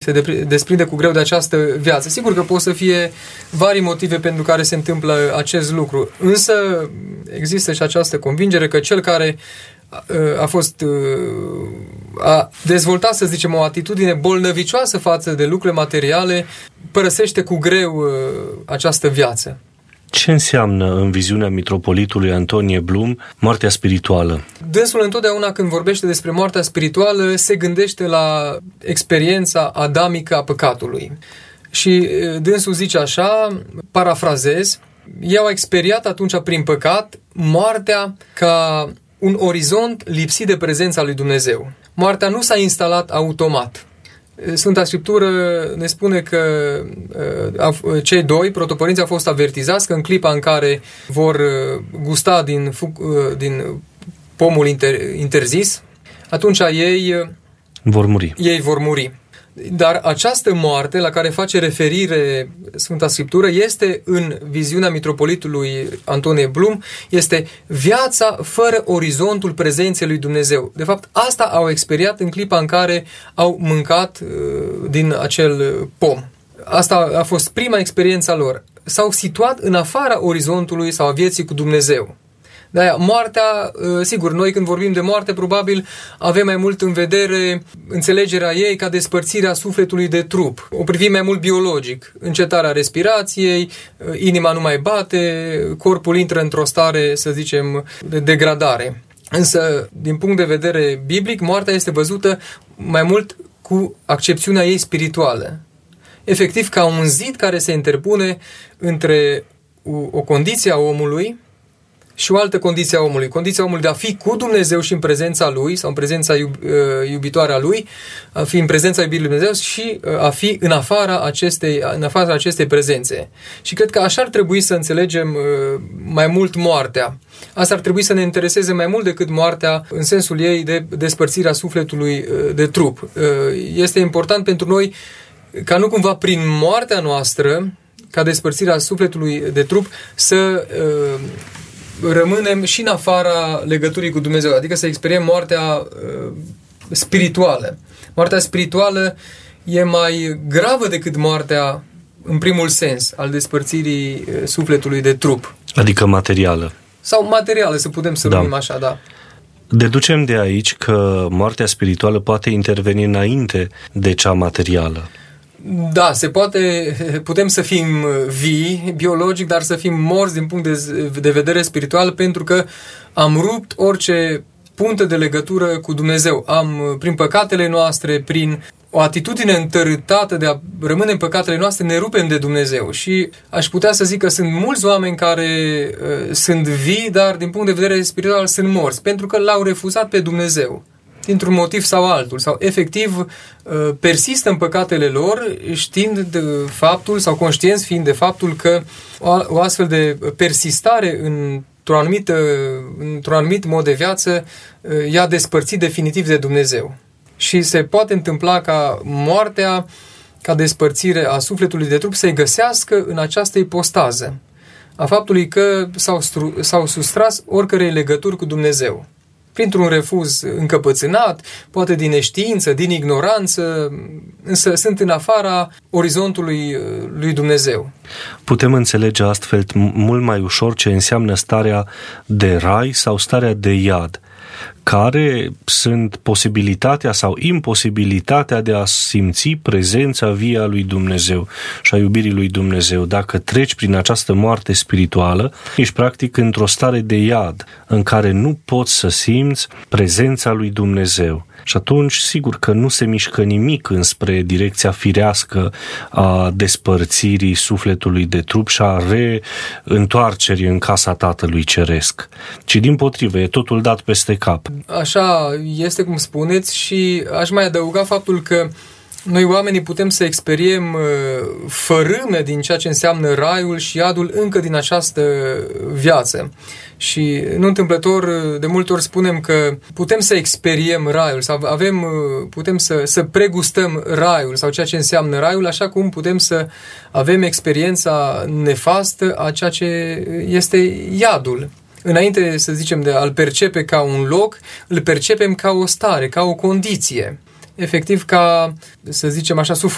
desprinde cu greu de această viață. Sigur că pot să fie vari motive pentru care se întâmplă acest lucru, însă există și această convingere că cel care a dezvoltat, să zicem, o atitudine bolnăvicioasă față de lucrurile materiale, părăsește cu greu această viață. Ce înseamnă în viziunea mitropolitului Antonie Blum moartea spirituală? Dânsul întotdeauna când vorbește despre moartea spirituală se gândește la experiența adamică a păcatului. Și dânsul zice așa, parafrazez, ei au experiat atunci prin păcat moartea ca un orizont lipsit de prezența lui Dumnezeu. Moartea nu s-a instalat automat. Sfânta Scriptură ne spune că cei doi protopărinți au fost avertizați că în clipa în care vor gusta din pomul interzis, atunci ei vor muri. Dar această moarte la care face referire Sfânta Scriptură este, în viziunea mitropolitului Antonie Blum, este viața fără orizontul prezenței lui Dumnezeu. De fapt, asta au experiat în clipa în care au mâncat din acel pom. Asta a fost prima experiență a lor. S-au situat în afara orizontului sau a vieții cu Dumnezeu. De-aia, moartea, sigur, noi când vorbim de moarte, probabil avem mai mult în vedere înțelegerea ei ca despărțirea sufletului de trup. O privim mai mult biologic, încetarea respirației, inima nu mai bate, corpul intră într-o stare, să zicem, de degradare. Însă, din punct de vedere biblic, moartea este văzută mai mult cu accepțiunea ei spirituală. Efectiv, ca un zid care se interpune între o condiție a omului și o altă condiție a omului. Condiția omului de a fi cu Dumnezeu și în prezența Lui, sau în prezența iubitoare a Lui, a fi în prezența iubirii lui Dumnezeu și a fi în afara acestei prezențe. Și cred că așa ar trebui să înțelegem mai mult moartea. Asta ar trebui să ne intereseze mai mult decât moartea în sensul ei de despărțirea sufletului de trup. Este important pentru noi ca nu cumva prin moartea noastră, ca despărțirea sufletului de trup, să rămânem și în afara legăturii cu Dumnezeu, adică să experiem moartea spirituală. Moartea spirituală e mai gravă decât moartea în primul sens al despărțirii sufletului de trup. Adică materială. Sau materială, să putem să numim așa, da. Deducem de aici că moartea spirituală poate interveni înainte de cea materială. Da, putem să fim vii biologic, dar să fim morți din punct de vedere spiritual, pentru că am rupt orice punte de legătură cu Dumnezeu. Prin păcatele noastre, prin o atitudine întărâtată de a rămâne în păcatele noastre, ne rupem de Dumnezeu. Și aș putea să zic că sunt mulți oameni care sunt vii, dar din punct de vedere spiritual sunt morți, pentru că l-au refuzat pe Dumnezeu, dintr-un motiv sau altul, sau efectiv persistă în păcatele lor, știind de faptul sau conștienți fiind de faptul că o astfel de persistare într-un anumit mod de viață i-a despărțit definitiv de Dumnezeu. Și se poate întâmpla ca moartea, ca despărțire a sufletului de trup să-i găsească în această ipostază a faptului că s-au sustras oricărei legături cu Dumnezeu. Printr-un refuz încăpățânat, poate din neștiință, din ignoranță, însă sunt în afara orizontului lui Dumnezeu. Putem înțelege astfel mult mai ușor ce înseamnă starea de rai sau starea de iad, care sunt posibilitatea sau imposibilitatea de a simți prezența vie a lui Dumnezeu și a iubirii lui Dumnezeu. Dacă treci prin această moarte spirituală, ești practic într-o stare de iad, în care nu poți să simți prezența lui Dumnezeu. Și atunci, sigur că nu se mișcă nimic înspre direcția firească a despărțirii sufletului de trup și a reîntoarcerii în casa Tatălui Ceresc, ci dimpotrivă, e totul dat peste cap. Așa este cum spuneți și aș mai adăuga faptul că noi oamenii putem să experiem fărâme din ceea ce înseamnă raiul și iadul încă din această viață. Și nu întâmplător, de multe ori spunem că putem să experiem raiul sau putem să pregustăm raiul sau ceea ce înseamnă raiul, așa cum putem să avem experiența nefastă a ceea ce este iadul. Înainte, să zicem, de a-l percepe ca un loc, îl percepem ca o stare, ca o condiție. Efectiv ca, să zicem așa, sub